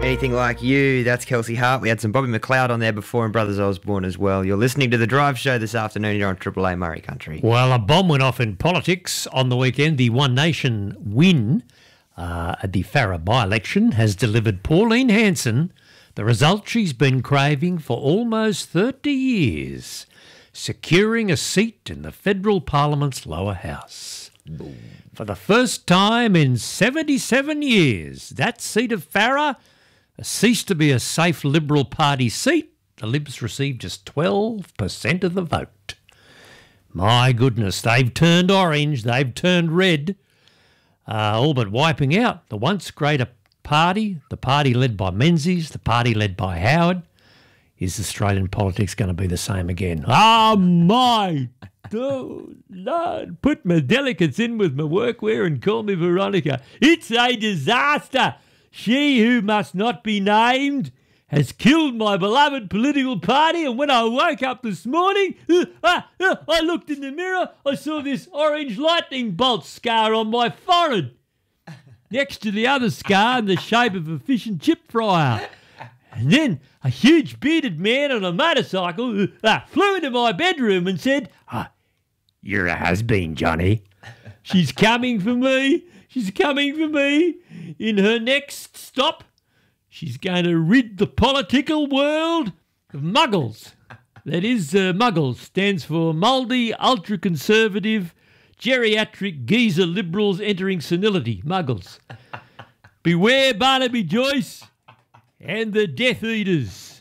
Anything Like You, that's Kelsey Hart. We had some Bobby McLeod on there before and Brothers Osborne as well. You're listening to The Drive Show this afternoon here on Triple A Murray Country. Well, a bomb went off in politics on the weekend. The One Nation win at the Farrer by-election has delivered Pauline Hanson the result she's been craving for almost 30 years, securing a seat in the federal parliament's lower house. Boom. For the first time in 77 years, that seat of Farrer ceased to be a safe Liberal Party seat. The Libs received just 12% of the vote. My goodness, they've turned orange, they've turned red, all but wiping out the once greater party, the party led by Menzies, the party led by Howard. Is Australian politics going to be the same again? Oh, my Lord, put my delicates in with my workwear and call me Veronica. It's a disaster. She who must not be named has killed my beloved political party, and when I woke up this morning, I looked in the mirror, I saw this orange lightning bolt scar on my forehead, next to the other scar in the shape of a fish and chip fryer. And then a huge bearded man on a motorcycle flew into my bedroom and said, "You're a has-been, Johnny. She's coming for me. She's coming for me. In her next stop, she's going to rid the political world of muggles." That is, muggles stands for mouldy, ultra-conservative, geriatric geezer liberals entering senility. Muggles. Beware Barnaby Joyce and the Death Eaters.